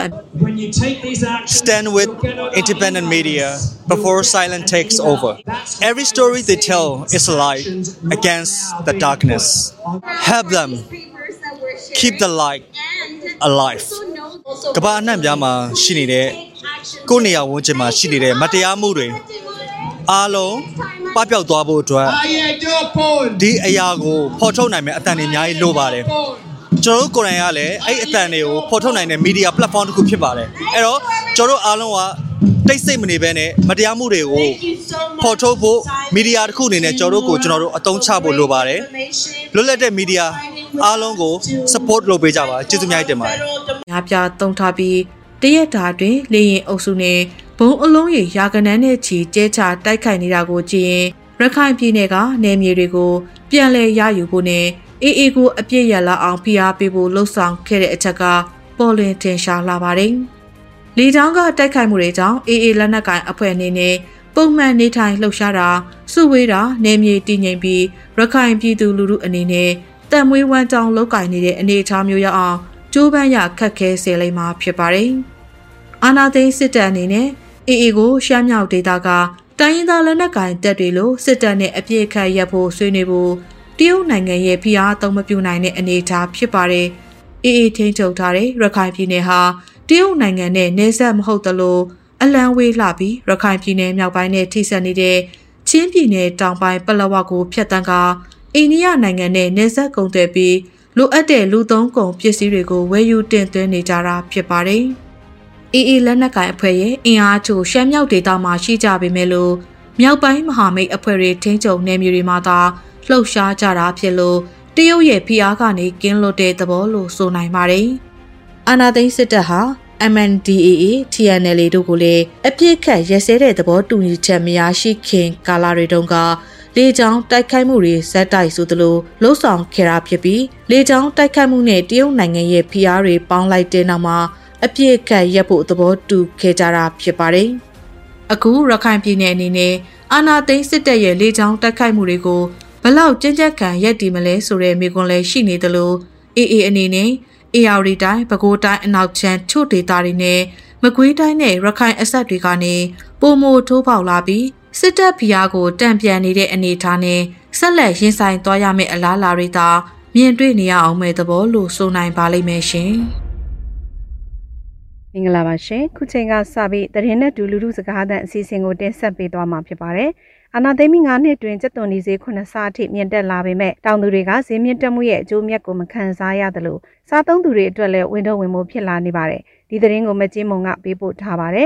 Stand with independent media before silence takes over. Every story they tell is a light against the darkness. Help them keep the light alive. ကမ္ဘာအနှံ့ပြားမှာရှိနေတဲ့ကိုယ့်နေရာဝန်းကျင်မှာရှိနေတဲ့မတရားမှုတွေအားလုံးပပျောက်သွားဖို့အတွက်ဒီအရာကိုဖော်ထုတ်နိုင်မယ့်အသံတွေအများကြီးလိုပါတယ်ကျွန်တော်တို့ကိုယ်တိုင်ကလည်းအဲ့အသံတွေကိုဖော်ထုတ်နိုင်တဲ့ media platform တစ်ခုဖြစ်ပါတယ်အဲ့တော့ကျွန်တော်တို့အားလုံးကတိတ်ဆိတ်မနေဘဲနဲ့မတရားမှုတွေကိုဖော်ထုတ်ဖို့ media တစ်ခုအနေနဲ့ကျွန်တော်တို့အသုံးချဖို့လိုပါတယ်လွတ်လပ်တဲ့ media အားလုံးကို support လုပ်ပေးကြပါကျေးဇူးများတင်ပါတယ်များပြားသုံးထားပြီးတရက်တာတွင်လေရင်အုပ်စုနဲ့ဘုံအလုံးရေရာကနန်းနဲ့ချီကျဲချတိုက်ခိုက်နေတာကိုကြည့်ရင်ရခိုင်ပြည်နယ်ကနယ်မြေတွေကိုပြန်လည်ရယူဖို့နဲ့အေးကိုအပြည့်ရလာအောင်ဖိအားပေးဖို့လှုံ့ဆော်ခဲ့တဲ့အချက်ကပေါ်လွင်ထင်ရှားလာပါတယ်။လေကြောင်းကတိုက်ခိုက်မှုတွေကြောင့်အေးလက်နက်ကိုင်အဖွဲ့အနေနဲ့ပုံမှန်နေထိုင်လှုပ်ရှားတာစုဝေးတာနယ်မြေတည်ငြိမ်ပြီးရခိုင်ပြည်သူလူထုအနေနဲ့တန်မွေးဝမ်းကြောင်းလောက်ကင်နေတဲ့အနေအထားမျိုးရအောင်ကျိုးပန်းရခက်ခဲစေလိမ့်မှာဖြစ်ပါတယ်။အာနာသိန်းစစ်တပ်အနေနဲ့အေးကိုရှမ်းမြောက်ဒေသကတိုင်းရင်းသားလက်နက်ကိုင်တပ်တွေလိုစစ်တပ်နဲ့အပြည့်အခတ်ရပ်ဖို့ဆွေးနွေးဖို့တရုတ်နိုင်ငံရဲ့ဖိအားသုံးမပြုနိုင်တဲ့အနေအထားဖြစ်ပါတယ်။အေးထိန်းချုပ်ထားတဲ့ရခိုင်ပြည်နယ်ဟာတရုတ်နိုင်ငံနဲ့နယ်စပ်မဟုတ်သလိုအလံဝေးလှပြီးရခိုင်ပြည်နယ်မြောက်ပိုင်းနဲ့ထိစပ်နေတဲ့ချင်းပြည်နယ်တောင်ပိုင်းပလက်ဝကိုဖျက်ဆီးကအိန္ဒိယနိုင်ငံနဲ့နယ်စပ်ကုန်သွယ်ပြီးလိုအပ်တဲ့လူသုံးကုန်ပစ္စည်းတွေကိုဝယ်ယူတင်သွင်းနေကြတာဖြစ်ပါတယ်။အေးလက်နက်ကိုင်အဖွဲ့ရဲ့အင်အားချို့ရှမ်းမြောက်ဒေသမှာရှိကြပေမဲ့လို့မြောက်ပိုင်းမဟာမိတ်အဖွဲ့တွေထိန်းချုပ်နယ်မြေတွေမှာသာလှုပ်ရှားကြတာဖြစ်လို့တရုတ်ရဲ့ဖိအားကနေကင်းလွတ်တဲ့သဘောလို့ဆိုနိုင်ပါတယ်။အာဏာသိမ်းစစ်တပ်ဟာ MNDAA, TNLA တို့ကိုလည်းအပြစ်ခတ်ရဲစဲတဲ့သဘောတူညီချက်မရရှိခင်ကာလတွေတုန်းကလေကြောင်းတိုက်ခိုက်မှုတွေဇက်တိုက်ဆိုသလိုလှုံ့ဆော်ခဲ့တာဖြစ်ပြီးလေကြောင်းတိုက်ခိုက်မှုနဲ့တရုတ်နိုင်ငံရဲ့ဖိအားတွေပေါင်းလိုက်တဲ့နောက်မှာအပြစ်ခတ်ရပ်ဖို့သဘောတူခဲ့ကြတာဖြစ်ပါတယ်။အခုရခိုင်ပြည်နယ်အနေနဲ့အာဏာသိမ်းစစ်တပ်ရဲ့လေကြောင်းတိုက်ခိုက်မှုတွေကိုဘလောက်ကြမ်းကြမ်းခံရပ်တည်မလဲဆိုတဲ့မေးခွန်းလည်းရှိနေသလိုအေးအနေနဲ့AR တိုင်းပဲခူးတိုင်းအနောက်ချမ်းချို့ဒေသတွေနဲ့မကွေးတိုင်းနဲ့ရခိုင်အဆက်တွေကနေပုံမိုထိုးပေါက်လာပြီးစစ်တပ်ဖိအားကိုတံပြန်နေတဲ့အနေအထားနဲ့ဆက်လက်ရင်ဆိုင်သွားရမယ့်အလားအလာတွေသာမြင်တွေ့နေရအောင်မဲ့သဘောလို့ဆိုနိုင်ပါလိမ့်မယ်ရှင်မင်္ဂလာပါရှင်ခုချိန်ကစပြီးသတင်းနဲ့ဒူလူလူစကားသံအစီအစဉ်ကိုတင်ဆက်ပေးသွားမှာဖြစ်ပါတယ်အာနာသိမ်း9နှစ်တွင်ကျပ်သွန်ဒီဈေး9ဆအထိမြင့်တက်လာပေမဲ့တောင်သူတွေကဈေးမြင့်တက်မှုရဲ့အကျိုးမြတ်ကိုမခံစားရသလိုစားသုံးသူတွေအတွက်လည်းဝင်တော့ဝင်မှုဖြစ်လာနေပါတယ်ဒီသတင်းကိုမကြီးမုံကပေးပို့ထားပါတယ်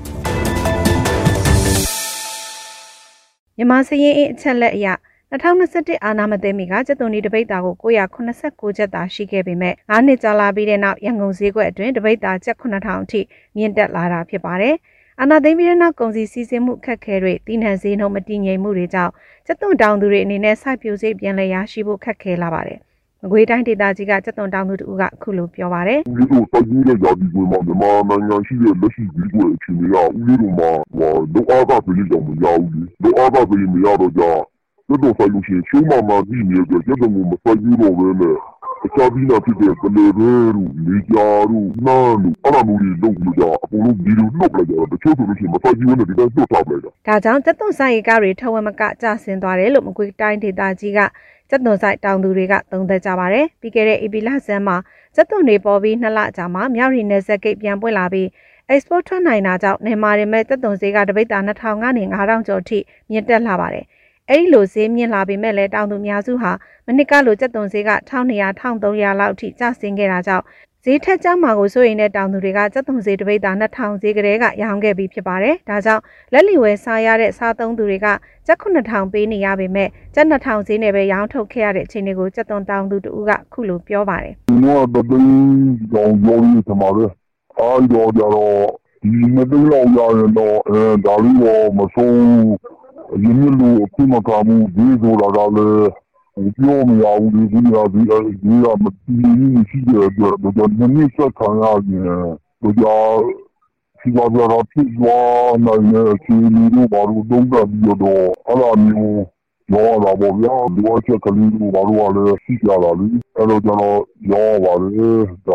မြန်မာစည်ရင်အချက်လက်အရ2021အာနာမသိမ်းမီကကျပ်သွန်ဒီတပိတ်တာကို989ကျပ်သာရှိခဲ့ပေမဲ့9နှစ်ကြာလာပြီးတဲ့နောက်ရန်ကုန်ဈေးကွက်အတွင်းတပိတ်တာကျပ်9000အထိမြင့်တက်လာတာဖြစ်ပါတယ်အာဏာသိမ်းပြီးတဲ့နောက်ကုန်စည်စီးဆင်းမှုခက်ခဲတွေတည်နှံဈေးနှုန်းမတည်ငြိမ်မှုတွေကြောင့်ကျပ်သွန်တောင်သူတွေအနေနဲ့စိုက်ပျိုးဈေးပြန်လည်ရရှိဖို့ခက်ခဲလာပါတယ်။မကွေးတိုင်းဒေသကြီးကကျပ်သွန်တောင်သူတို့ကအခုလိုပြောပါတယ်။ဒီလိုစိုက်ပျိုးတဲ့ရာသီကွင်းမှာမြန်မာနိုင်ငံရှိတဲ့လက်ရှိဈေးကွက်အခြေအနေကဦးလေးတို့မှာလောအားကပြည်ကြောင်မရဘူးလေ။လောအားကပြည်မရတော့ကြကျပ်သွန်စိုက်လို့ရှိရင်ချိုးမှပြီးနေတဲ့ကျပ်သွန်ကိုမစိုက်ဘူးတော့ပဲနဲ့အခြားပြီးတော့ဖြစ်တဲ့ကလေးတွေလေကြာတို့နားတို့အဲ့လိုမျိုးတွေလုပ်လို့ကြအကုန်လုံးဗီဒီယိုနှုတ်လိုက်ကြတော့တချို့ဆိုလို့ရှိရင်မစိုက်ဘူးနဲ့ဒီတိုင်းသွတ်ထားလိုက်တာဒါကြောင့်ကျပ်သွန်စိုက်ရေးကားတွေထဝက်မကကျဆင်းသွားတယ်လို့မကွေးတိုင်းဒေသကြီးကကျပ်သွန်စိုက်တောင်သူတွေကသုံးသပ်ကြပါတယ်ပြီးခဲ့တဲ့ဧပြီလဆန်းမှာကျပ်သွန်တွေပေါ်ပြီး2လကြာမှာမြောက်ရီနယ်စပ်ဂိတ်ပြန်ပွင့်လာပြီး export ထွက်နိုင်တာကြောင့်နေမာတွေမဲ့ကျပ်သွန်ဈေးကတပိတ်တာ2000ကနေ9000ကျော်အထိမြင့်တက်လာပါတယ်အဲ့ဒီလိုဈေးမြင့်လာပေမဲ့လည်းတောင်သူများစုဟာမနစ်ကလိုကျပ်သွန်ဈေးက1200 1300လောက်အထိကျဆင်းခဲ့တာကြောင့်ဈေးထက်ကျမှာကိုစိုးရိမ်တဲ့တောင်သူတွေကကျပ်သွန်ဈေးတပိတ်တာ2000ဈေးကလေးကရောင်းခဲ့ပြီးဖြစ်ပါတယ်။ဒါကြောင့်လက်လီဝယ်စားရတဲ့စားသုံးသူတွေကကျပ်9000ပေးနေရပေမဲ့ကျပ်2000ဈေးနဲ့ပဲရောင်းထုတ်ခဲ့ရတဲ့အခြေအနေကိုကျပ်သွန်တောင်သူတို့ကခုလိုပြောပါတယ်။ဒီတော့တပိတ်ရောင်းရည်သမားတွေအားရောကြတော့ဒီမသိလောက်ရရင်တော့ဒါလေးတော့မဆုံးရင်းနှီးလို့အခုမှကမှုဒီဆိုတာကလည်းပြောမရဘူးဒီကမတည်နေရှိတဲ့အတွက်တော့နည်းနည်းဆက်ခံရရင်တော့ဒီဘာသာတော့ဖြစ်သွားနိုင်တဲ့အခြေအနေတွေဘာလို့တုံးတက်ပြီးတော့အဲ့လိုမျိုးရောလာပေါ့ဗျာဒီအချက်ကလေးတွေဘာလို့လဲရှိကြတာလေအဲ့တော့ကျွန်တော်ရောပါလေဒါမှမဟုတ်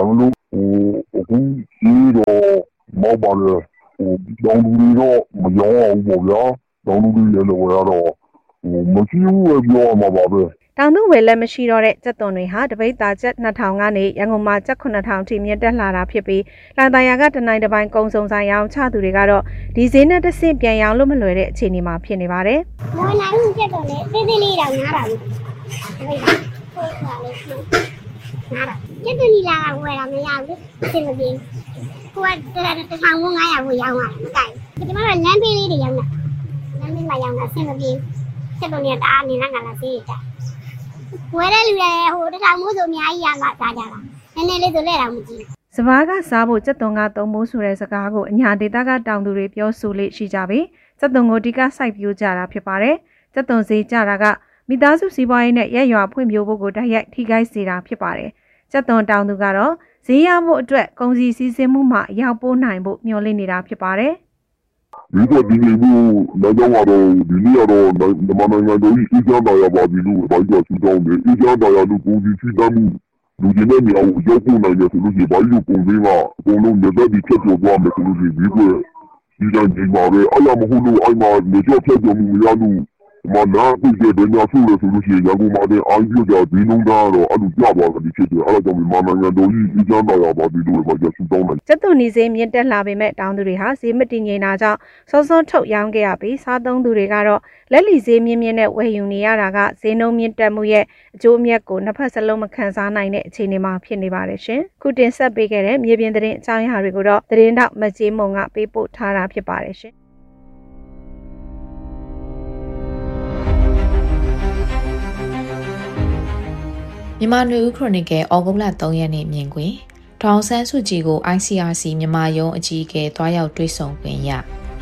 အခုကြီးတော့မောက်ပါလေတောင်လူတွေတော့မရောအောင်ပေါ့ဗျာတောင်လူတွေလည်းဝယ်ရတော့မရှိဘူးပဲပြောရမှာပါပဲတောင်သူဝယ်လက်မရှိတော့တဲ့ကြက်သွန်တွေဟာတပိတ်သားကျပ်2000ကနေရန်ကုန်မှာကျပ်9000ထိမြင့်တက်လာတာဖြစ်ပြီးလန်တရာကတနိုင်တစ်ပိုင်းကုံစုံဆိုင်ရောင်းချသူတွေကတော့ဒီဈေးနဲ့တစ်ဆင့်ပြန်ရောင်းလို့မလွယ်တဲ့အခြေအနေမှာဖြစ်နေပါတယ်။ဝင်လာလို့ကျက်တော့လေသေးသေးလေးတောင်နားတာဘူး။ဟုတ်ပါဟုတ်ပါလေ။နားတာကျက်တူနီလာကဝယ်တာမရဘူး။အစ်မပြေ။ကိုက1500ကိုရောင်းတာမကြိုက်ဘူး။ဒီမှာလမ်းပေးလေးတွေရောင်းတာ။လမ်းပေးမှာရောင်းတာအစ်မပြေ။ကျက်တူနီကတအားနေလာကလာသေးတယ်။ဝယ်တဲ့လူတွေဟိုတထောင်မိုးဆိုအများကြီးရမှာစားကြတာနည်းနည်းလေးဆိုလဲတာမကြည့်စဘာကစားဖို့ကြက်သွန်ကသုံးဖို့ဆိုတဲ့စကားကိုအညာဒေတာကတောင်သူတွေပြောဆိုလေရှိကြပြီးကြက်သွန်ကိုဒီကစိုက်ပျိုးကြတာဖြစ်ပါတယ်ကြက်သွန်ဈေးကြတာကမိသားစုစီးပွားရေးနဲ့ရက်ရွာဖွံ့ဖြိုးဖို့ကိုတိုက်ရိုက်ထိခိုက်စေတာဖြစ်ပါတယ်ကြက်သွန်တောင်သူကတော့ဈေးရဖို့အတွက်ကုန်စည်စည်းစိမ်မှုမှာရောက်ပို့နိုင်ဖို့မျှော်လင့်နေတာဖြစ်ပါတယ်ဒီကဒီနေ့ဘူးတော့တော့ဒီနေ့တော့ဒီမနိုင်ငံတော်ကြီးအကြမ်းတော်ရပါပြီလို့ဘာကြီးကဆူတောင်းတယ်အကြမ်းတော်ရလို့ကုန်စည်စည်းတမ်းမှုလူကြီးနဲ့မြောက်ရောက်ပို့နိုင်တယ်ဆိုလို့ရှိရင်ဘာကြီးကိုကုန်စည်ကအကုန်လုံးလက်သက်ပြီးဖြတ်ကျော်သွားမယ်ဆိုလို့ရှိရင်ဒီကွဒီတိုင်းဒီမှာပဲအလားမဟုတ်လို့အိမ်မှာမြေကျော်ဖြတ်ကျော်မှုမရလို့မနာပြည့်တဲ့ညဆိုလို့ဆိုလို့ရှိရင်ရန်ကုန်မှာတဲ့အာရုံကြောင့်ဒီလုံးသားတော့အဲ့လိုကြပါကဒီဖြစ်တယ်အဲ့ဒါကြောင့်မြန်မာနိုင်ငံတော်ကြီးအကြမ်းတော်ရပါပြီလို့ဘာကြီးဆူတောင်းတယ်ကျက်သွန်နီဈေးမြင့်တက်လာပေမဲ့တောင်သူတွေဟာဈေးမတည်ငြိမ်တာကြောင့်စောစောထုတ်ရောင်းခဲ့ရပြီးစားသုံးသူတွေကတော့လက်လီဈေးမြင့်မြင့်နဲ့ဝယ်ယူနေရတာကဈေးနှုန်းမြင့်တက်မှုရဲ့အကျိုးအမြတ်ကိုနှစ်ဖက်စလုံးမခံစားနိုင်တဲ့အခြေအနေမှာဖြစ်နေပါတယ်ရှင်ခုတင်ဆက်ပေးခဲ့တဲ့မြေပြင်သတင်းအကြောင်းအရာတွေကိုတော့သတင်းတောက်မကြေးမုံကပေးပို့ထားတာဖြစ်ပါတယ်ရှင်မြန်မာနွေဦးခရိုနီကယ်ဩဂုတ်လ3ရက်နေ့မြင်ကွင်းဒေါအောင်ဆန်းစုကြည်ကို ICRC မြန်မာရုံးအကြီးအကဲတွားရောက်တွေ့ဆုံခွင့်ရ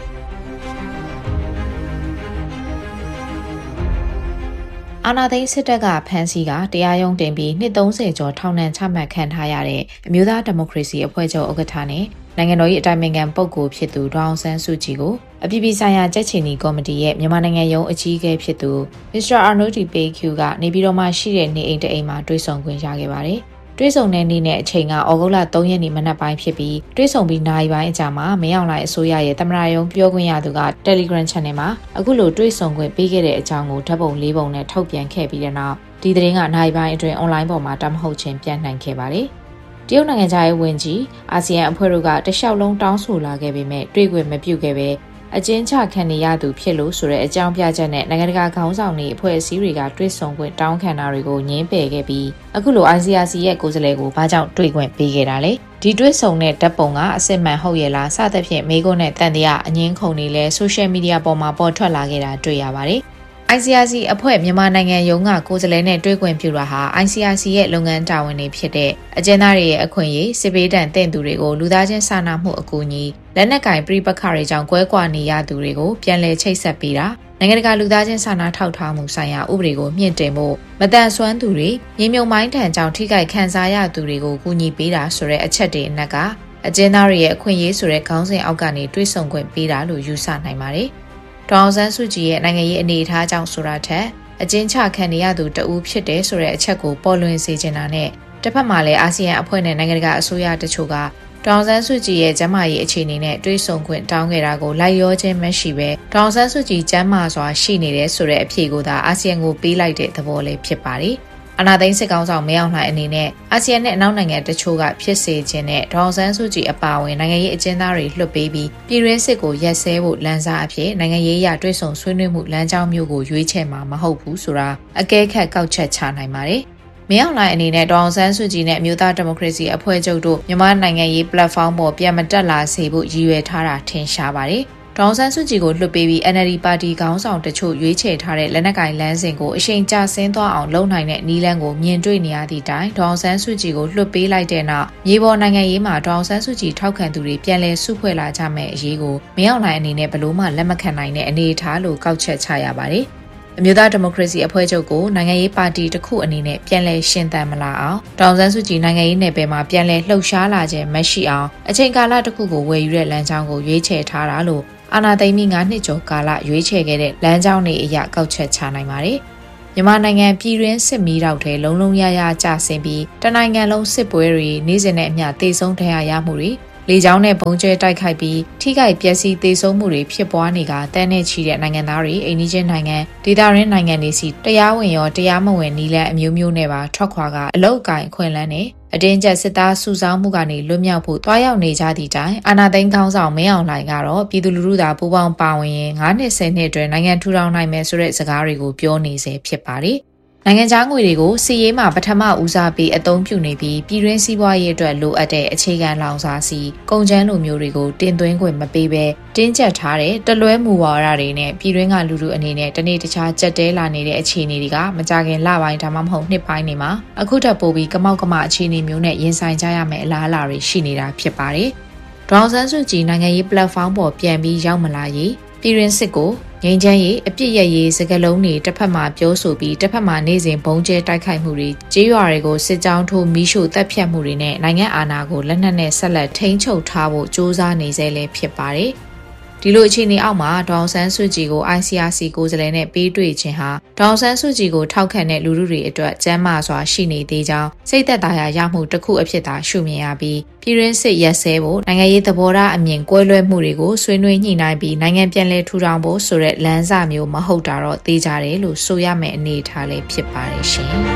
အာဏာသိမ်းစစ်တပ်ကဖမ်းဆီးကတရားရုံးတင်ပြီးနှစ်30ကျော်ထောင်ဒဏ်ချမှတ်ခံထားရတဲ့အမျိုးသားဒီမိုကရေစီအဖွဲ့ချုပ်ဥက္ကဋ္ဌနဲ့နိုင်ငံတော်၏အတိုင်ပင်ခံပုဂ္ဂိုလ်ဖြစ်သူဒေါအောင်ဆန်းစုကြည်ကိုအပြည်ပြည်ဆိုင်ရာကြက်ချီနီကော်မတီရဲ့မြန်မာနိုင်ငံရုံးအကြီးအကဲဖြစ်သူ Mr. Arnold P.Q ကနေပြည်တော်မှာရှိတဲ့နေအိမ်တအိမ်မှာတွေ့ဆုံခွင့်ရခဲ့ပါတယ်။တွေ့ဆုံတဲ့နေ့နဲ့အချိန်ကဩဂုတ်လ3ရက်နေ့မနက်ပိုင်းဖြစ်ပြီးတွေ့ဆုံပြီးနာရီပိုင်းအကြာမှာမင်းအောင်လှိုင်အစိုးရရဲ့သမ္မတရုံးပြောခွင့်ရသူက Telegram Channel မှာအခုလိုတွေ့ဆုံခွင့်ပေးခဲ့တဲ့အကြောင်းကိုဓာတ်ပုံ၄ပုံနဲ့ထုတ်ပြန်ခဲ့ပြီးတဲ့နောက်ဒီသတင်းကနာရီပိုင်းအတွင်း online ပေါ်မှာတမဟုတ်ချင်းပြန့်နှံ့ခဲ့ပါတယ်။တရုတ်နိုင်ငံသားရဲ့ဝန်ကြီးအာဆီယံအဖွဲ့တို့ကတလျှောက်လုံးတောင်းဆိုလာခဲ့ပေမဲ့တွေ့ခွင့်မပြုခဲ့ပဲအကျဉ်းချခံနေရသူဖြစ်လို့ဆိုတဲ့အကြောင်းပြချက်နဲ့နိုင်ငံတကာခေါင်းဆောင်တွေအဖွဲ့အစည်းတွေကတွေ့ဆုံခွင့်တောင်းခံတာတွေကိုငြင်းပယ်ခဲ့ပြီးအခုလို ICRC ရဲ့ကိုယ်စားလှယ်ကိုဘာကြောင့်တွေ့ခွင့်ပေးခဲ့တာလဲဒီတွေ့ဆုံတဲ့ဓာတ်ပုံကအစစ်မှန်ဟုတ်ရဲ့လားစသဖြင့်မေးခွန်းနဲ့တန်တရားအငင်းခုန်တွေလဲ social media ပေါ်မှာပေါ်ထွက်လာခဲ့တာတွေ့ရပါတယ်ICRC အဖွဲ့မြန်မာနိုင်ငံရုံးကကိုယ်စားလှယ်နဲ့တွေ့ခွင့်ပြုတာဟာ ICRC ရဲ့လုပ်ငန်းတာဝန်တွေဖြစ်တဲ့အကျဉ်းသားတွေရဲ့အခွင့်အရေးစစ်ပေးတမ်းတင်သူတွေကိုလူသားချင်းစာနာမှုအကူအညီလက်နက်ကင်ပြိပခါတွေကြောင့်ကွဲကွာနေရသူတွေကိုပြန်လည်ချိတ်ဆက်ပေးတာနိုင်ငံတကာလူသားချင်းစာနာထောက်ထားမှုဆိုင်ရာဥပဒေကိုမြင့်တင်ဖို့မတန်ဆွမ်းသူတွေမြေမြုံမိုင်းထံကြောင့်ထိခိုက်ခံစားရသူတွေကိုကူညီပေးတာဆိုတဲ့အချက်တွေအနက်ကအကျဉ်းသားတွေရဲ့အခွင့်အရေးဆိုတဲ့ခေါင်းစဉ်အောက်ကနေတွေးဆုံခွင့်ပေးတာလို့ယူဆနိုင်ပါတယ်ဒေါအောင်ဆန်းစုကြည်ရဲ့နိုင်ငံရေးအနေအထားကြောင့်ဆိုတာထက်အကျဉ်းချခံနေရသူတဦးဖြစ်တယ်ဆိုတဲ့အချက်ကိုပေါ်လွင်စေချင်တာနဲ့တစ်ဖက်မှာလည်းအာဆီယံအဖွဲ့နဲ့နိုင်ငံတကာအစိုးရတချို့ကဒေါအောင်ဆန်းစုကြည်ရဲ့ကျန်းမာရေးအခြေအနေနဲ့တွေးဆုံခွင့်တောင်းခဲ့တာကိုလိုက်ရောခြင်းမရှိပဲဒေါအောင်ဆန်းစုကြည်ကျန်းမာစွာရှိနေတယ်ဆိုတဲ့အဖြေကိုသာအာဆီယံကိုပေးလိုက်တဲ့သဘောလေးဖြစ်ပါတယ်။အာဏာသိမ်းစစ်ကောင်ဆောင်မင်းအောင်လှိုင်အနေနဲ့အာဆီယံနဲ့အနောက်နိုင်ငံတချို့ကဖြစ်စေခြင်းနဲ့ဒေါအောင်ဆန်းစုကြည်အပါအဝင်နိုင်ငံရေးအကျဉ်းသားတွေလွှတ်ပေးပြီးပြည်တွင်းစစ်ကိုရပ်စဲဖို့လမ်းစာအဖြစ်နိုင်ငံရေးအရတွေးဆုံဆွေးနွေးမှုလမ်းကြောင်းမျိုးကိုရွေးချယ်မှာမဟုတ်ဘူးဆိုတာအကဲခတ်ကောက်ချက်ချနိုင်ပါတယ်။မင်းအောင်လှိုင်အနေနဲ့ဒေါအောင်ဆန်းစုကြည်နဲ့အမျိုးသားဒီမိုကရေစီအဖွဲ့ချုပ်တို့မြန်မာနိုင်ငံရေး platform ပေါ်ပြန်မတက်လာစေဖို့ရည်ရွယ်ထားတာထင်ရှားပါတယ်။ဒေါအောင်ဆန်းစုကြည်ကိုလွှတ်ပေးပြီး NLD ပါတီခေါင်းဆောင်တချို့ရွေးချယ်ထားတဲ့လက်နက်ကင်လမ်းစဉ်ကိုအရှိန်ကျဆင်းသွားအောင်လုပ်နိုင်တဲ့နည်းလမ်းကိုမြင်တွေ့နေရသည့်တိုင်ဒေါအောင်ဆန်းစုကြည်ကိုလွှတ်ပေးလိုက်တဲ့နောက်မြေပေါ်နိုင်ငံရေးမှာဒေါအောင်ဆန်းစုကြည်ထောက်ခံသူတွေပြန်လည်စုဖွဲ့လာကြမယ့်အရေးကိုမင်းအောင်လှိုင်အနေနဲ့ဘလို့မှလက်မခံနိုင်တဲ့အနေအထားလို့ကောက်ချက်ချရပါတယ်။အမျိုးသားဒီမိုကရေစီအဖွဲ့ချုပ်ကိုနိုင်ငံရေးပါတီတစ်ခုအနေနဲ့ပြန်လည်ရှင်သန်မလာအောင်ဒေါအောင်ဆန်းစုကြည်နိုင်ငံရေးနယ်ပယ်မှာပြန်လည်လှုပ်ရှားလာခြင်းမရှိအောင်အချိန်ကာလတစ်ခုကိုဝယ်ယူတဲ့လမ်းကြောင်းကိုရွေးချယ်ထားတာလို့အာဏာသိမ်းပြီး9နှစ်ကျော်ကာလရွေးချယ်ခဲ့တဲ့လမ်းကြောင်းတွေအရကောက်ချက်ချနိုင်ပါတယ်။မြန်မာနိုင်ငံပြည်တွင်းစစ်မီးတောက်ထဲလုံးလုံးရရကျဆင်းပြီးတနိုင်ငံလုံးစစ်ပွဲတွေနေ့စဉ်နဲ့အမျှသေဆုံးဒဏ်ရာရမှုတွေလေကြောင်းနဲ့ဘုံကျဲတိုက်ခိုက်ပြီးထိခိုက်ပျက်စီးသေဆုံးမှုတွေဖြစ်ပွားနေကတန်းနဲ့ချီတဲ့နိုင်ငံသားတွေအိန္ဒိချင်းနိုင်ငံဒေသရင်းနိုင်ငံတွေစီတရားဝင်ရောတရားမဝင်နီးလန်းအမျိုးမျိုးနဲ့ပါထွက်ခွာကအလုတ်ကင်ခွင့်လန်းနဲ့အတင်းကျပ်စစ်သားစုဆောင်းမှုကနေလွတ်မြောက်ဖို့တွားရောက်နေကြသည့်တိုင်အာဏာသိမ်းခေါင်းဆောင်မင်းအောင်လှိုင်ကတော့ပြည်သူလူထုသာပူးပေါင်းပါဝင်ရင်9နှစ်10နှစ်အတွင်းနိုင်ငံထူထောင်နိုင်မယ်ဆိုတဲ့စကားတွေကိုပြောနေစေဖြစ်ပါတယ်နိုင်ငံခြားငွေတွေကိုစီးရေးမှာပထမဦးစားပေးအသုံးပြုနေပြီးပြည်တွင်းစီးပွားရေးအတွက်လိုအပ်တဲ့အခြေခံလောင်စာဆီကုန်ကျန်းလိုမျိုးတွေကိုတင်သွင်းခွင့်မပေးဘဲတင်းကျပ်ထားတဲ့တလွဲမူဝါဒတွေနဲ့ပြည်တွင်းကလူထုအနေနဲ့တနေ့တခြားကြက်တဲလာနေတဲ့အခြေအနေတွေကမကြခင်လပိုင်းဒါမှမဟုတ်နှစ်ပိုင်းတွေမှာအခုထပ်ပိုပြီးကမောက်ကမအခြေအနေမျိုးနဲ့ရင်ဆိုင်ကြရမယ့်အလားအလာတွေရှိနေတာဖြစ်ပါတယ်။ဒေါ်ဆန်းစုကြည်နိုင်ငံရေး platform ပေါ်ပြန်ပြီးရောက်မလာရေးပြည်တွင်းစစ်ကိုငင်းချမ်းရေးအပြစ်ရရေးစကလုံးတွေတစ်ဖက်မှာပြောဆိုပြီးတစ်ဖက်မှာနေစဉ်ဘုံကျဲတိုက်ခိုက်မှုတွေကြေးရွာတွေကိုစစ်ကြောင်းထိုးမီးရှို့တပ်ဖြတ်မှုတွေနဲ့နိုင်ငံအာဏာကိုလက်နက်နဲ့ဆက်လက်ထိန်းချုပ်ထားဖို့စ조사နေစေလည်းဖြစ်ပါတယ်။ဒီလိုအခြေအနေအောက်မှာဒေါ်ဆန်းစုကြည်ကို ICRC ကိုယ်စားလှယ်နဲ့ပေးတွေ့ခြင်းဟာဒေါ်ဆန်းစုကြည်ကိုထောက်ခံတဲ့လူထုတွေအတွက်ကျန်းမာစွာရှိနေသေးကြောင်းစိတ်သက်သာရာရမှုတစ်ခုအဖြစ်သာရှုမြင်ရပြီးပြည်တွင်းစစ်ရက်စဲဖို့နိုင်ငံရေးသဘောထားအမြင်ကွဲလွဲမှုတွေကိုဆွေးနွေးညှိနှိုင်းပြီးနိုင်ငံပြန်လည်ထူထောင်ဖို့ဆိုတဲ့လမ်းစာမျိုးမဟုတ်တာတော့သိကြတယ်လို့ဆိုရမယ့်အနေအထားလေးဖြစ်ပါတယ်ရှင်။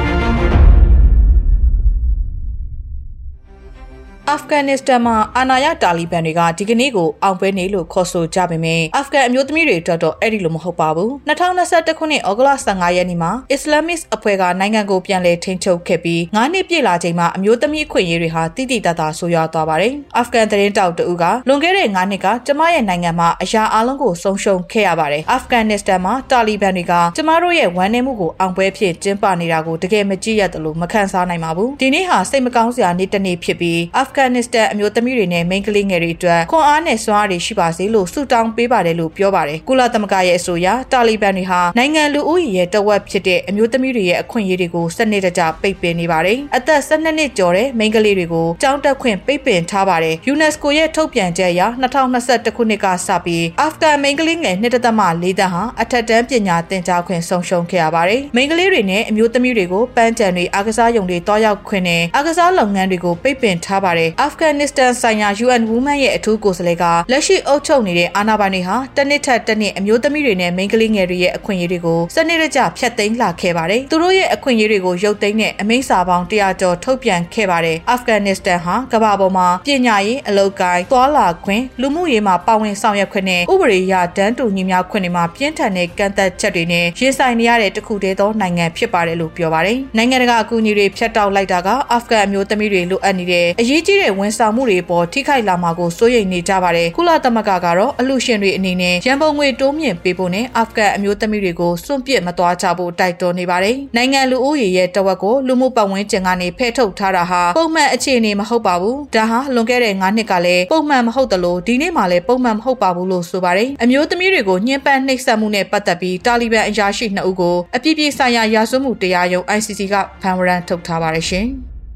အာဖဂန်နစ္စတန်မှာအာဏာရတာလီဘန်တွေကဒီကနေ့ကိုအောင်ပွဲနေလို့ခေါ်ဆိုကြပေမဲ့အာဖဂန်အမျိုးသမီးတွေအတွက်တော့အဲ့ဒီလိုမဟုတ်ပါဘူး2021ခုနှစ်ဩဂုတ်လ15ရက်နေ့မှာအစ္စလာမစ်အဖွဲ့ကနိုင်ငံကိုပြန်လည်ထိန်းချုပ်ခဲ့ပြီး9နှစ်ပြည့်လာချိန်မှာအမျိုးသမီးအခွင့်အရေးတွေဟာတိတိတတ်တာဆိုရွာသွားပါတယ်အာဖဂန်သတင်းတောက်တဦးကလွန်ခဲ့တဲ့9နှစ်ကကျမရဲ့နိုင်ငံမှာအရာအလုံးကိုဆုံးရှုံးခဲ့ရပါတယ်အာဖဂန်နစ္စတန်မှာတာလီဘန်တွေကကျမတို့ရဲ့ဝမ်းနည်းမှုကိုအောင်ပွဲဖြစ်ကျင်းပနေတာကိုတကယ်မကြည့်ရတယ်လို့မခံစားနိုင်ပါဘူးဒီနေ့ဟာစိတ်မကောင်းစရာနေ့တစ်နေ့ဖြစ်ပြီးအာဖဂန်နစ္စတန်အမျိုးသမီးတွေနဲ့မိန်းကလေးငယ်တွေအတွက်ခွန်အားနဲ့စွမ်းအားတွေရှိပါစေလို့ဆုတောင်းပေးပါတယ်လို့ပြောပါတယ်ကုလသမဂ္ဂရဲ့အဆိုအရတာလီဘန်တွေဟာနိုင်ငံလူဦးရေရဲ့တဝက်ဖြစ်တဲ့အမျိုးသမီးတွေရဲ့အခွင့်အရေးတွေကိုစနစ်တကျပိတ်ပင်နေပါတယ်အသက်12နှစ်ကျော်တဲ့မိန်းကလေးတွေကိုကျောင်းတက်ခွင့်ပိတ်ပင်ထားပါတယ် UNESCO ရဲ့ထုတ်ပြန်ချက်အရ2021ခုနှစ်ကစပြီးအာဖဂန်မိန်းကလေးငယ် 2.4 သန်းဟာအထက်တန်းပညာသင်ကြားခွင့်ဆုံးရှုံးခဲ့ရပါတယ်မိန်းကလေးတွေနဲ့အမျိုးသမီးတွေကိုပန်းချံတွေအားကစားရုံတွေတွားရောက်ခွင့်နဲ့အားကစားလုပ်ငန်းတွေကိုပိတ်ပင်ထားပါတယ်အာဖဂန်နစ္စတန်ဆိုင်ရာ UN Women ရဲ့အထူးကိုယ်စားလှယ်ကလက်ရှိအုပ်ချုပ်နေတဲ့အာဏာပိုင်တွေဟာတစ်နှစ်ထက်တစ်နှစ်အမျိုးသမီးတွေနဲ့မိန်းကလေးငယ်တွေရဲ့အခွင့်အရေးတွေကိုစနစ်တကျဖျက်သိမ်းလာခဲ့ပါတယ်။သူတို့ရဲ့အခွင့်အရေးတွေကိုရုပ်သိမ်းတဲ့အမိန့်စာပေါင်း100ကျော်ထုတ်ပြန်ခဲ့ပါတယ်။အာဖဂန်နစ္စတန်ဟာကမ္ဘာပေါ်မှာပညာရေးအလုပ်ကိုင်းသွားလာခွင့်လူမှုရေးမှာပါဝင်ဆောင်ရွက်ခွင့်နဲ့ဥပဒေအရတန်းတူညီမျှခွင့်တွေမှာပြင်းထန်တဲ့ကန့်သတ်ချက်တွေနဲ့ရင်ဆိုင်နေရတဲ့တစ်ခုတည်းသောနိုင်ငံဖြစ်ပါတယ်လို့ပြောပါတယ်။နိုင်ငံတကာအကူအညီတွေဖျက်တောက်လိုက်တာကအာဖဂန်အမျိုးသမီးတွေလိုအပ်နေတဲ့အရေးကြီးတဲ့ဝန်ဆောင်မှုတွေပေါ်ထိခိုက်လာမှာကိုစိုးရိမ်နေကြပါတယ်ကုလသမဂ္ဂကတော့အလှူရှင်တွေအနေနဲ့ရန်ပုံငွေတိုးမြင့်ပေးဖို့နဲ့အာဖဂန်အမျိုးသမီးတွေကိုစွန့်ပစ်မသွားကြဖို့တိုက်တွန်းနေပါတယ်နိုင်ငံလူဦးရေရဲ့တဝက်ကိုလူမှုပတ်ဝန်းကျင်ကနေဖယ်ထုတ်ထားတာဟာပုံမှန်အခြေအနေမဟုတ်ပါဘူးဒါဟာလွန်ခဲ့တဲ့9နှစ်ကလည်းပုံမှန်မဟုတ်သလိုဒီနေ့မှလည်းပုံမှန်မဟုတ်ပါဘူးလို့ဆိုပါတယ်အမျိုးသမီးတွေကိုညှဉ်းပန်းနှိပ်စက်မှုနဲ့ပတ်သက်ပြီးတာလီဘန်အရာရှိ2ဦးကိုအပြည်ပြည်ဆိုင်ရာရာဇဝတ်မှုတရားရုံး ICC ကဖမ်းဝရမ်းထုတ်ထားပါတယ်ရှင်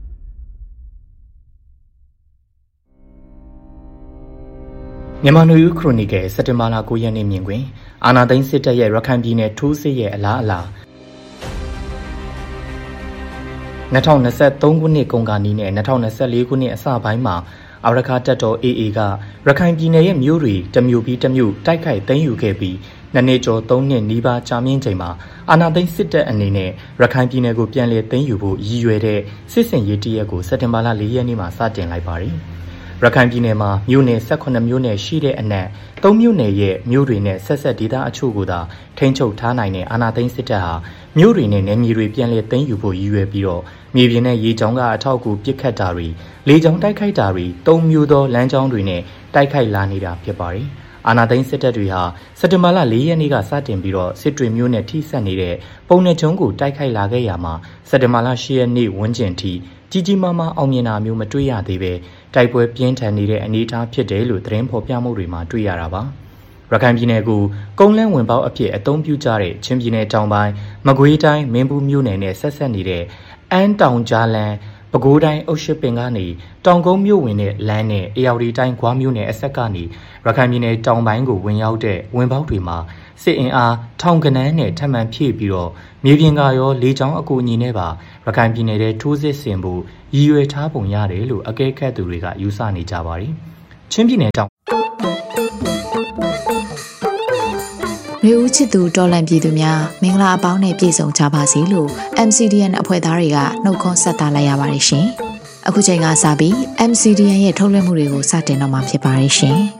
မြန်မာနွေဦးခရိုနီကယ်စက်တင်ဘာလ9ရက်နေ့မြင်တွင်အာနာသိန်းစစ်တပ်ရဲ့ရခိုင်ပြည်နယ်ထိုးစစ်ရဲ့အလားအလာ2023ခုနှစ်ကုန်ကနီးနဲ့2024ခုနှစ်အစပိုင်းမှာအာရခတပ်တော် AA ကရခိုင်ပြည်နယ်ရဲ့မြို့တွေတစ်မြို့ပြီးတစ်မြို့တိုက်ခိုက်သိမ်းယူခဲ့ပြီးနှစ်ကျော်3နှစ်နီးပါးကြာမြင့်ချိန်မှာအာဏာသိမ်းစစ်တပ်အနေနဲ့ရခိုင်ပြည်နယ်ကိုပြန်လည်သိမ်းယူဖို့ရည်ရွယ်တဲ့စစ်စင်ရေးတရက်ကိုစက်တင်ဘာလ4ရက်နေ့မှာစတင်လိုက်ပါတယ်ရခိုင်ပြည်နယ်မှာမြို့နယ်18မြို့နယ်ရှိတဲ့အနက်3မြို့နယ်ရဲ့မြို့တွေနဲ့ဆက်ဆက်ဒေသအချို့ကိုသာထိန်းချုပ်ထားနိုင်တဲ့အာဏာသိမ်းစစ်တပ်ဟာမြို့တွေနဲ့နယ်မြေတွေပြန်လည်သိမ်းယူဖို့ရည်ရွယ်ပြီးတော့မြေပြင်နဲ့ရေကြောင်းကအထောက်အကူပစ်ခတ်တာတွေလေကြောင်းတိုက်ခိုက်တာတွေ3မျိုးသောလမ်းကြောင်းတွေနဲ့တိုက်ခိုက်လာနေတာဖြစ်ပါတယ်။အာဏာသိမ်းစစ်တပ်တွေဟာစက်တင်ဘာလ4ရက်နေ့ကစတင်ပြီးတော့စစ်တွေမြို့နဲ့ထိစပ်နေတဲ့ပုံနှကျုံကိုတိုက်ခိုက်လာခဲ့ရမှာစက်တင်ဘာလ10ရက်နေ့ဝန်းကျင်ထိကြီးကြီးမားမားအောင်မြင်တာမျိုးမတွေ့ရသေးပဲတိုက်ပွဲပြင်းထန်နေတဲ့အနေအထားဖြစ်တယ်လို့သတင်းဖော်ပြမှုတွေမှာတွေ့ရတာပါရခိုင်ပြည်နယ်ကိုကုန်းလန်းဝင်ပေါက်အဖြစ်အသုံးပြုကြတဲ့ချင်းပြည်နယ်တောင်ပိုင်းမကွေးတိုင်းမင်းဘူးမြို့နယ်နဲ့ဆက်ဆက်နေတဲ့အန်းတောင်ကြားလန်းပဲခူးတိုင်းအုတ်ရှိပင်ကနေတောင်ကုန်းမြို့ဝင်တဲ့လမ်းနဲ့အေရဝတီတိုင်းဂွားမြို့နယ်အဆက်ကနေရခိုင်ပြည်နယ်တောင်ပိုင်းကိုဝင်ရောက်တဲ့ဝင်ပေါက်တွေမှာစစ်အင်အားထောင်ကနန်းနဲ့ထပ်မံဖြည့်ပြီးတော့မြေပြင်ကရောလေကြောင်းအကူအညီနဲ့ပါရခိုင်ပြည်နယ်ရဲ့ထိုးစစ်ဆင်ဖို့ရည်ရွယ်ထားပုံရတယ်လို့အကဲခတ်သူတွေကယူဆနေကြပါတယ်။ချင်းပြည်နယ်တောင်ရေဦးချစ်သူတော်လန်ပြည်သူများမင်္ဂလာအပေါင်းနဲ့ပြည့်စုံကြပါစေလို့ MCDN အဖွဲ့သားတွေကနှုတ်ခွန်းဆက်တာလိုက်ရပါတယ်ရှင်။အခုချိန်ကစပြီး MCDN ရဲ့ထုတ်လွှင့်မှုတွေကိုစတင်တော့မှာဖြစ်ပါတယ်ရှင်။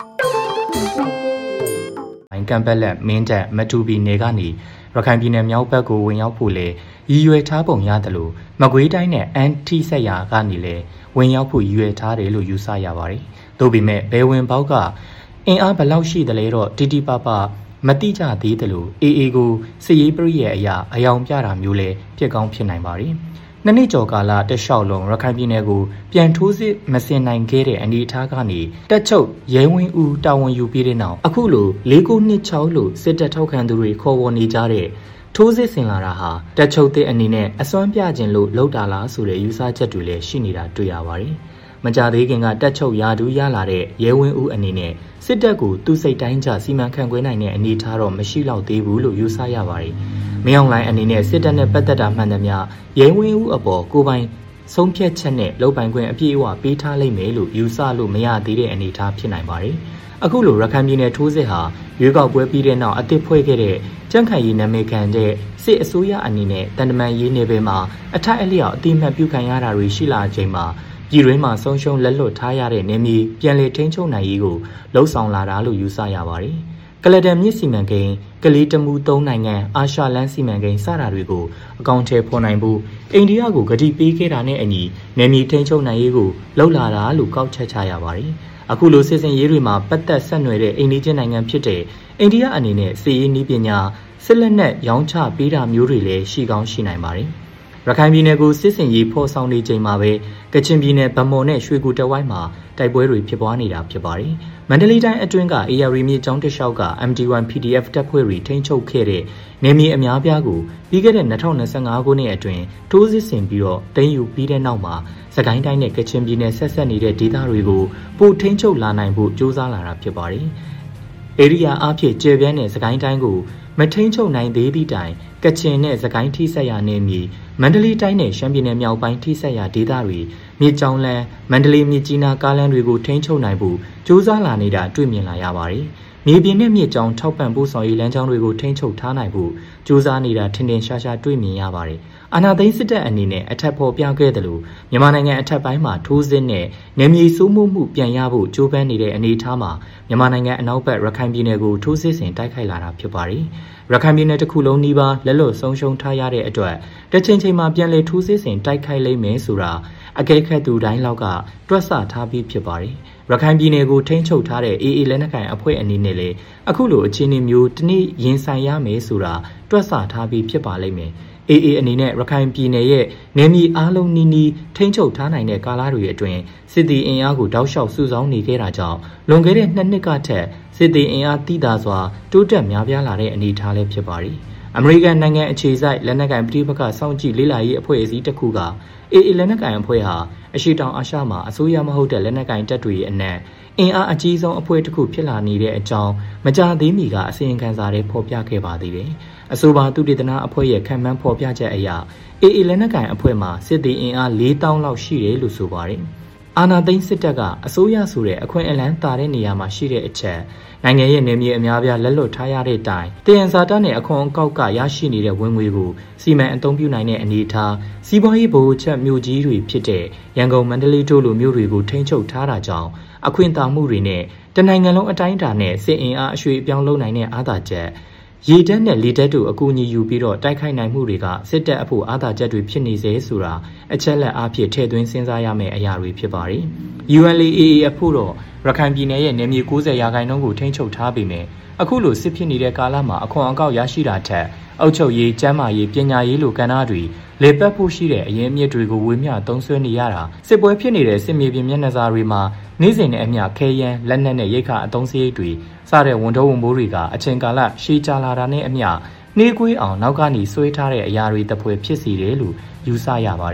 ကံပက်လက်မင်းတပ်မတူပီနယ်ကနေရခိုင်ပြည်နယ်မြောက်ဘက်ကိုဝင်ရောက်ဖို့လေရည်ရွယ်ထားပုံရတယ်လို့မကွေးတိုင်းနဲ့အန်တီဆက်ရာကနေလေဝင်ရောက်ဖို့ရည်ရွယ်ထားတယ်လို့ယူဆရပါတယ်။သို့ပေမဲ့ဘယ်ဝင်ပေါက်ကအင်အားဘယ်လောက်ရှိတယ်လဲတော့တီတီပပမတိကြသေးတယ်လို့ AA ကိုစစ်ရေးပရိရဲ့အရာအယောင်ပြတာမျိုးလဲဖြစ်ကောင်းဖြစ်နိုင်ပါတယ်။နှစ်နှစ်ကျော်ကာလတက်လျှောက်လုံးရခိုင်ပြည်နယ်ကိုပြန်ထိုးစစ်မစင်နိုင်ခဲ့တဲ့အနေအထားကနေတက်ချုပ်ရဲဝင်းဦးတာဝန်ယူပြီးတဲ့နောက်အခုလို4926လို့စစ်တပ်ထောက်ခံသူတွေခေါ်ဝေါ်နေကြတဲ့ထိုးစစ်ဆင်လာတာဟာတက်ချုပ်တဲ့အနေနဲ့အစွမ်းပြခြင်းလို့လောက်တာလားဆိုတဲ့ယူဆချက်တွေလည်းရှိနေတာတွေ့ရပါတယ်။မကြသေးခင်ကတက်ချုပ်ယာဒူးရလာတဲ့ရဲဝင်းဦးအနေနဲ့စစ်တပ်ကိုသူ့စိတ်တိုင်းကျစီမံခန့်ခွဲနိုင်တဲ့အနေအထားတော့မရှိတော့သေးဘူးလို့ယူဆရပါတယ်။မင်းအောင်လှိုင်အနေနဲ့စစ်တပ်နဲ့ပတ်သက်တာမှန်သမျှရဲဝင်းဦးအပေါ်ကိုပိုင်ဆုံးဖြတ်ချက်နဲ့လုပ်ပိုင်ခွင့်အပြည့်အဝပေးထားလိမ့်မယ်လို့ယူဆလို့မရသေးတဲ့အနေအထားဖြစ်နိုင်ပါတယ်။အခုလိုရခိုင်ပြည်နယ်ထိုးစစ်ဟာရွေးကောက်ပွဲပြီးတဲ့နောက်အသစ်ဖွဲ့ခဲ့တဲ့ကြန့်ခိုင်ရေးနာမည်ခံတဲ့စစ်အစိုးရအနေနဲ့တန်တမန်ရေးနယ်ပယ်မှာအထက်အလျောက်အတိအမှတ်ပြုခံရတာတွေရှိလာချိန်မှာပြည်တွင်းမှာဆုံးရှုံးလက်လွတ်ထားရတဲ့နေမြေပြန်လည်ထိန်းချုပ်နိုင်ရေးကိုလှုံ့ဆော်လာတာလို့ယူဆရပါတယ်။ကလဒန်မြစ်စီမံကိန်းကလေးတမူ3နိုင်ငံအာရှလန်းစီမံကိန်းစတာတွေကိုအကောင့်ထဲပေါ်နိုင်ဖို့အိန္ဒိယကိုဂတိပေးခဲ့တာနဲ့အညီနေမြေထိန်းချုပ်နိုင်ရေးကိုလှုံ့လာတာလို့ကောက်ချက်ချရပါတယ်။အခုလိုစစ်စင်ရေးတွေမှာပတ်သက်ဆက်နွယ်တဲ့အိန္ဒိယနိုင်ငံဖြစ်တဲ့အိန္ဒိယအနေနဲ့စစ်ရေးနည်းပညာစစ်လက်နက်ရောင်းချပေးတာမျိုးတွေလည်းရှိကောင်းရှိနိုင်ပါတယ်။ရခိုင်ပြည်နယ်ကိုစစ်စင်ရေးဖော်ဆောင်နေချိန်မှာပဲကချင်ပြည်နယ်ဗမော်နဲ့ရွှေကူတဝိုင်းမှာတိုက်ပွဲတွေဖြစ်ပွားနေတာဖြစ်ပါတယ်။မန္တလေးတိုင်းအတွင်းက AR မြေကျောင်းတစ်လျှောက်က MD1 PDF တပ်ဖွဲ့တွေထိန်းချုပ်ခဲ့တဲ့နေမြေအများပြားကိုပြီးခဲ့တဲ့2025ခုနှစ်အတွင်းထိုးစစ်ဆင်ပြီးတော့သိမ်းယူပြီးတဲ့နောက်မှာစကိုင်းတိုင်းနဲ့ကချင်ပြည်နယ်ဆက်ဆက်နေတဲ့ဒေသတွေကိုပို့ထိန်းချုပ်လာနိုင်ဖို့ကြိုးစားလာတာဖြစ်ပါတယ်။ဧရိယာအဖြစ်ကျေပြန့်တဲ့စကိုင်းတိုင်းကိုမထိန်းချုပ်နိုင်သေးသည့်တိုင်ကချင်နဲ့စကိုင်းထိဆက်ရနေမည်မန္တလေးတိုင်းနဲ့ရှမ်းပြည်နယ်မြောက်ပိုင်းထိဆက်ရဒေသတွေမြေကြောင်းလန်းမန္တလေးမြစ်ကြီးနားကားလမ်းတွေကိုထိန်းချုပ်နိုင်ဖို့ကြိုးစားလာနေတာတွေ့မြင်လာရပါတယ်။မြေပြင်နဲ့မြေကြောင်းထောက်ပံ့ပို့ဆောင်ရေးလမ်းကြောင်းတွေကိုထိန်းချုပ်ထားနိုင်ဖို့ကြိုးစားနေတာထင်ထင်ရှားရှားတွေ့မြင်ရပါတယ်။အာဏာသိမ်းစစ်တပ်အနေနဲ့အထက်ဖော်ပြခဲ့တယ်လို့မြန်မာနိုင်ငံအထက်ပိုင်းမှာထိုးစစ်နဲ့နေမြေစိုးမိုးမှုပြန်ရဖို့ကြိုးပမ်းနေတဲ့အနေအထားမှာမြန်မာနိုင်ငံအနောက်ဘက်ရခိုင်ပြည်နယ်ကိုထိုးစစ်ဆင်တိုက်ခိုက်လာတာဖြစ်ပါတယ်။ရခိုင်ပြည်နယ်တစ်ခုလုံးနီးပါးလက်လွတ်ဆုံးရှုံးထားရတဲ့အတွက်တချိန်ချိန်မှာပြန်လည်ထိုးစစ်ဆင်တိုက်ခိုက်လိမ့်မယ်ဆိုတာအကဲခတ်သူတိုင်းလောက်ကတွက်ဆထားပြီးဖြစ်ပါတယ်။ရခိုင်ပြည်နယ်ကိုထိန်းချုပ်ထားတဲ့ AA လက်နက်ကိုင်အဖွဲ့အနေနဲ့လည်းအခုလိုအခြေအနေမျိုးတနည်းရင်ဆိုင်ရမယ်ဆိုတာတွက်ဆထားပြီးဖြစ်ပါလိမ့်မယ်။ AA အနေနဲ့ရခိုင်ပြည်နယ်ရဲ့နယ်မြေအားလုံးနီးနီးထိန်းချုပ်ထားနိုင်တဲ့ကာလတွေအတွင်းစစ်သည်အင်အားကိုတောက်လျှောက်စုဆောင်းနေခဲ့တာကြောင့်လွန်ခဲ့တဲ့2နှစ်ကထက်စစ်သည်အင်အားတိတာစွာတိုးတက်များပြားလာတဲ့အနေအထားလည်းဖြစ်ပါတယ်။အမေရိကန်နိုင်ငံအခြေစိုက်လက်နက်ကိုင်ပဋိပက္ခစောင့်ကြည့်လေ့လာရေးအဖွဲ့အစည်းတစ်ခုက AA လက်နက်ကိုင်အဖွဲ့ဟာအရှေ့တောင်အာရှမှာအစိုးရမဟုတ်တဲ့လက်နက်ကိုင်တပ်တွေရဲ့အနက်အင်အားအကြီးဆုံးအဖွဲ့တစ်ခုဖြစ်လာနေတဲ့အကြောင်းမကြာသေးမီကအစီရင်ခံစာတွေဖော်ပြခဲ့ပါသေးတယ်။အဆိုပါသုတေသနအဖွဲ့ရဲ့ခံမှန်းဖော်ပြချက်အရ AA လက်နက်ကိုင်အဖွဲ့မှာစစ်သည်အင်အား4000လောက်ရှိတယ်လို့ဆိုပါတယ်။အာဏာသိမ်းစစ်တပ်ကအစိုးရဆိုတဲ့အခွင့်အလမ်းတာတဲ့နေရာမှာရှိတဲ့အချက်နိုင်ငံရဲ့နေမြေအများပြားလက်လွတ်ထားရတဲ့တိုင်တယံဇာတာနဲ့အခွန်အကောက်ကရရှိနေတဲ့ဝင်ငွေကိုစီမံအသုံးပြုနိုင်တဲ့အနေအထားစီးပွားရေးဗဟိုချက်မြို့ကြီးတွေဖြစ်တဲ့ရန်ကုန်မန္တလေးတို့လိုမြို့တွေကိုထိန်းချုပ်ထားတာကြောင့်အခွင့်အာဏာမှုတွေနဲ့တနိုင်ငံလုံးအတိုင်းအတာနဲ့စစ်အင်အားအရွှေ့အပြောင်းလုပ်နိုင်တဲ့အားသာချက်ရေတပ်နဲ့လေတပ်တို့အကူအညီယူပြီးတော့တိုက်ခိုက်နိုင်မှုတွေကစစ်တပ်အဖို့အားသာချက်တွေဖြစ်နေစေဆိုတာအချက်လက်အားဖြင့်ထည့်သွင်းစဉ်းစားရမယ့်အရာတွေဖြစ်ပါတယ်။ ULA/AA အဖို့တော့ရခိုင်ပြည်နယ်ရဲ့နယ်မြေ90%ကိုထိန်းချုပ်ထားပေမဲ့အခုလိုစစ်ဖြစ်နေတဲ့ကာလမှာအခွန်အကောက်ရရှိတာထက်အုပ်ချုပ်ရေးကျန်းမာရေးပညာရေးလိုကဏ္ဍတွေလေပတ်ဖို့ရှိတဲ့အရင်းအမြစ်တွေကိုဝေမျှသုံးစွဲနေရတာစစ်ပွဲဖြစ်နေတဲ့စစ်မြေပြင်မျက်နှာစာတွေမှာနေ့စဉ်နဲ့အမျှခဲယမ်းလက်နက်နဲ့ရိတ်ခါအသုံးစရိတ်တွေစတဲ့ဝန်ထုပ်ဝန်ပိုးတွေကအချိန်ကာလရှည်ကြာလာတာနဲ့အမျှနှေးကွေးအောင်နောက်ကနေဆွဲထားတဲ့အရာတွေတပွဲဖြစ်စီတယ်လို့ယူဆရပါတယ်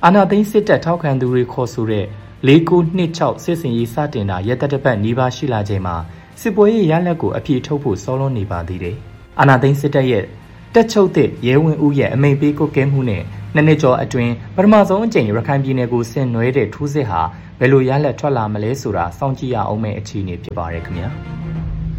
အာဏာသိမ်းစစ်တပ်ထောက်ခံသူတွေခေါ်ဆိုတဲ့4926စစ်စင်ရေးစတင်တာရက်သက်တစ်ပတ်နီးပါးရှိလာချိန်မှာစစ်ပွဲရဲ့ရလဒ်ကိုအပြည့်ထုတ်ဖို့စောလွန်နေပါသေးတယ်။အာဏာသိမ်းစစ်တပ်ရဲ့တက်ချုပ်သစ်ရဲဝင်ဦးရဲ့အမိန့်ပေးကွက်ကဲမှုနဲ့နှစ်နှစ်ကျော်အတွင်းပထမဆုံးအကြိမ်ရခိုင်ပြည်နယ်ကိုဆင်နွှဲတဲ့ထိုးစစ်ဟာဘယ်လိုရလဒ်ထွက်လာမလဲဆိုတာစောင့်ကြည့်ရအောင်မယ့်အခြေအနေဖြစ်ပါရခင်ဗျာ။